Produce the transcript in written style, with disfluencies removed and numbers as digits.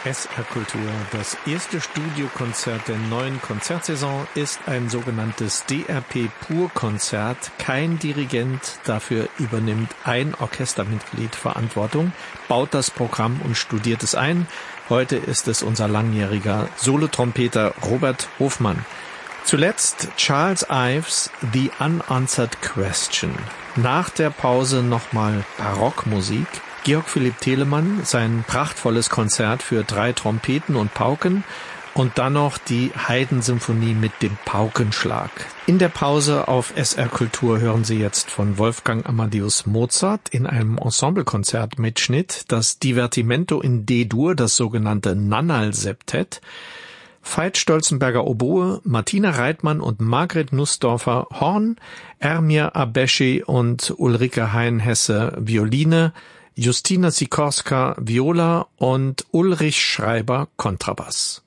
SR Kultur. Das erste Studiokonzert der neuen Konzertsaison ist ein sogenanntes DRP-Pur-Konzert. Kein Dirigent, dafür übernimmt ein Orchestermitglied Verantwortung, baut das Programm und studiert es ein. Heute ist es unser langjähriger Solotrompeter Robert Hofmann. Zuletzt Charles Ives The Unanswered Question. Nach der Pause nochmal Barockmusik. Georg Philipp Telemann, sein prachtvolles Konzert für 3 Trompeten und Pauken und dann noch die Haydn-Symphonie mit dem Paukenschlag. In der Pause auf SR Kultur hören Sie jetzt von Wolfgang Amadeus Mozart in einem Ensemblekonzert-Mitschnitt das Divertimento in D-Dur, das sogenannte Nannal-Septett. Veit Stolzenberger Oboe, Martina Reitmann und Margret Nussdorfer Horn, Ermir Abeschi und Ulrike Hein-Hesse Violine, Justina Sikorska Viola und Ulrich Schreiber Kontrabass.